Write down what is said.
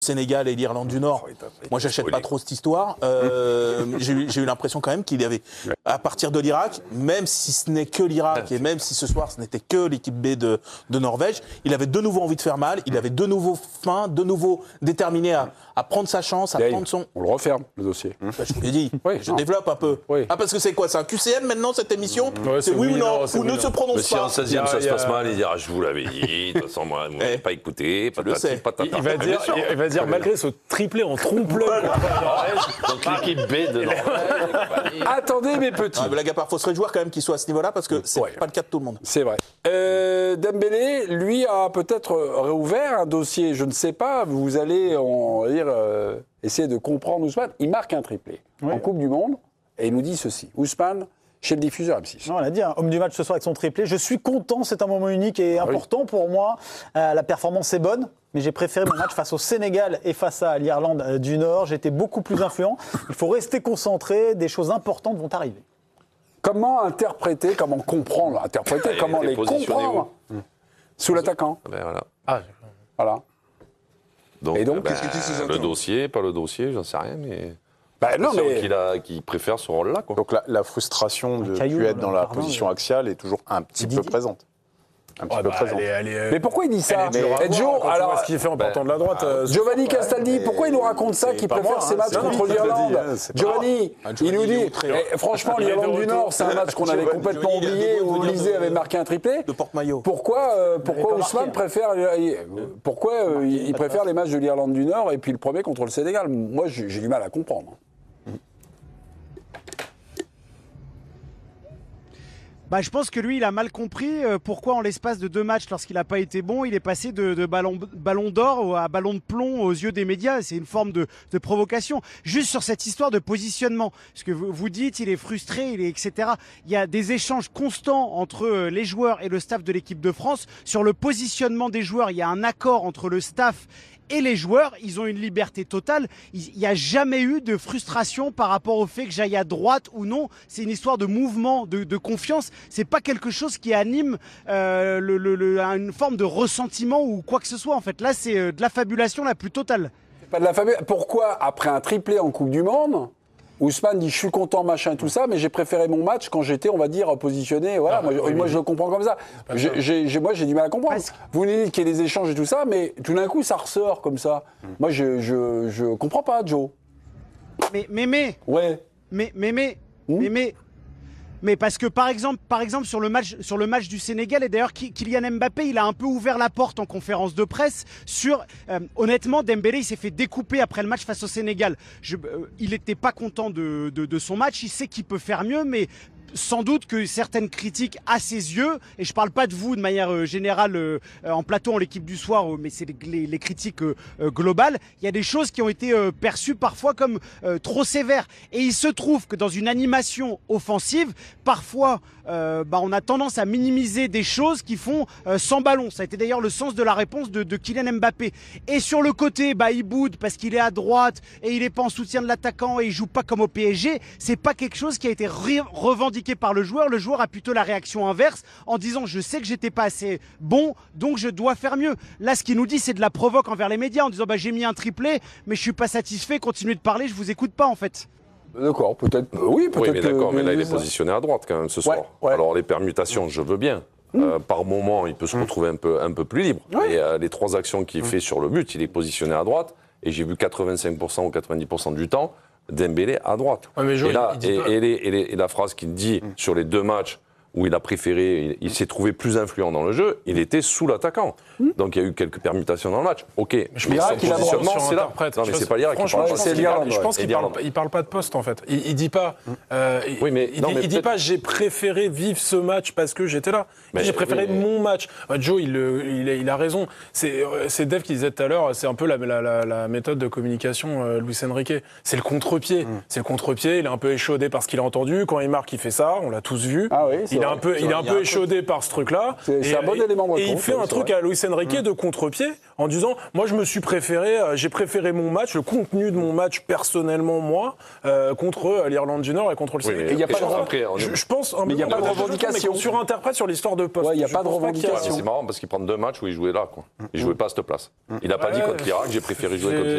Sénégal et l'Irlande du Nord, moi j'achète pas trop cette histoire. J'ai eu l'impression quand même qu'il y avait, à partir de l'Irak, même si ce n'est que l'Irak et même si ce soir ce n'était que l'équipe B de Norvège, il avait de nouveau envie de faire mal, il avait de nouveau faim, de nouveau déterminé à prendre sa chance, à prendre son... On le referme, le dossier. Je vous l'ai dit, je développe un peu. Oui. Ah parce que c'est quoi, c'est un QCM maintenant cette émission? C'est oui ou non, ou ne se prononce Mais si pas. en 16e ça se passe mal, il dira je vous l'avais dit, de toute façon moi vous m'avez pas écouté, patati patata. Il va dire malgré ce triplé en trompe-l'œil Donc l'équipe B de Norvège. Attendez mes petits. Ah, blague à part, faut se réjouir quand même qu'il soit à ce niveau-là parce que c'est pas le cas de tout le monde. C'est vrai. Dembélé, lui, a peut-être réouvert un dossier, je ne sais pas, vous allez essayer de comprendre Ousmane. Il marque un triplé en Coupe du Monde et il nous dit ceci. Ousmane, chez le diffuseur M6. Non, on l'a dit, homme du match ce soir avec son triplé. Je suis content, c'est un moment unique et important pour moi. La performance est bonne, mais j'ai préféré mon match face au Sénégal et face à l'Irlande du Nord. J'étais beaucoup plus influent. Il faut rester concentré, des choses importantes vont arriver. Comment interpréter, comment comprendre, comment les comprendre sous l'attaquant. Voilà. Voilà. Donc, qu'est-ce que tu sais le dossier, pas le dossier, j'en sais rien, mais... non, mais... qu'il préfère ce rôle-là. Quoi. Donc la frustration de plus être dans la position axiale est toujours un petit peu présente. Mais pourquoi il dit ça Joe, alors ce qu'il fait en partant de la droite. Giovanni Castaldi, pourquoi il nous raconte ça qu'il préfère ses matchs contre l'Irlande? Giovanni, il nous dit, franchement, l'Irlande du Nord, c'est un match qu'on avait complètement oublié où Olysée avait marqué un triplé. De porte-maillot. Pourquoi Ousmane préfère, il préfère les matchs de l'Irlande du Nord et puis le premier contre le Sénégal? Moi, j'ai du mal à comprendre. Je pense que lui, il a mal compris pourquoi en l'espace de 2 matchs, lorsqu'il n'a pas été bon, il est passé de ballon d'or à ballon de plomb aux yeux des médias. C'est une forme de provocation. Juste sur cette histoire de positionnement, ce que vous dites, il est frustré, etc. Il y a des échanges constants entre les joueurs et le staff de l'équipe de France. Sur le positionnement des joueurs, il y a un accord entre le staff et les joueurs, ils ont une liberté totale. Il n'y a jamais eu de frustration par rapport au fait que j'aille à droite ou non. C'est une histoire de mouvement, de confiance. C'est pas quelque chose qui anime une forme de ressentiment ou quoi que ce soit. En fait, là, c'est de la fabulation la plus totale. Pas de la fabulation. Pourquoi, après un triplé en Coupe du Monde, Ousmane dit je suis content, machin, tout ça, mais j'ai préféré mon match quand j'étais, on va dire, positionné. Voilà, moi je le comprends comme ça. Moi j'ai du mal à comprendre. Vous nous dites qu'il y a des échanges et tout ça, mais tout d'un coup ça ressort comme ça. Moi je comprends pas, Joe. Mais parce que par exemple sur le match du Sénégal, et d'ailleurs Kylian Mbappé, il a un peu ouvert la porte en conférence de presse sur honnêtement, Dembélé il s'est fait découper après le match face au Sénégal. Il n'était pas content de son match, il sait qu'il peut faire mieux, mais sans doute que certaines critiques à ses yeux, et je parle pas de vous de manière générale en plateau en l'équipe du soir, mais c'est les critiques globales, il y a des choses qui ont été perçues parfois comme trop sévères. Et il se trouve que dans une animation offensive, parfois on a tendance à minimiser des choses qui font sans ballon. Ça a été d'ailleurs le sens de la réponse de Kylian Mbappé. Et sur le côté, il boude parce qu'il est à droite et il est pas en soutien de l'attaquant et il joue pas comme au PSG. C'est pas quelque chose qui a été revendiqué par le joueur. Le joueur a plutôt la réaction inverse en disant je sais que j'étais pas assez bon, donc je dois faire mieux. Là, ce qu'il nous dit, c'est de la provoque envers les médias en disant j'ai mis un triplé, mais je suis pas satisfait, continuez de parler, je vous écoute pas en fait. D'accord, peut-être. Oui, peut-être. Oui, mais d'accord, mais là il est positionné à droite quand même ce soir. Ouais. Alors les permutations, je veux bien. Par moment, il peut se retrouver un peu plus libre. Et les 3 actions qu'il fait sur le but, il est positionné à droite. Et j'ai vu 85% ou 90% du temps Dembélé à droite. Et la phrase qu'il dit sur les 2 matchs où il a préféré, il s'est trouvé plus influent dans le jeu, il était sous l'attaquant. Donc il y a eu quelques permutations dans le match. Ok, mais son positionnement, c'est là. Non, mais c'est pas l'Irak. Je pense qu'il parle pas de poste en fait. Il dit pas. Il dit pas j'ai préféré vivre ce match parce que j'étais là. J'ai préféré mon match. Joe, il a raison. C'est Dave qui disait tout à l'heure. C'est un peu la méthode de communication Luis Enrique. C'est le contre-pied. C'est le contre-pied. Il est un peu échaudé par ce qu'il a entendu. Quand il marque, il fait ça. On l'a tous vu. Ah oui, il est un peu échaudé par ce truc-là. C'est un bon élément. Et il fait un truc à Luis Enrique de contre-pied en disant moi j'ai préféré mon match, le contenu de mon match personnellement moi contre l'Irlande du Nord et contre le Sénégal. Il n'y a pas je pense mais il n'y a pas de revendication. On surinterprète sur l'histoire de poste. Il n'y a pas de revendication. C'est marrant parce qu'il prend 2 matchs où il jouait là. Il jouait pas à cette place. Il n'a pas dit contre l'Irak j'ai préféré jouer contre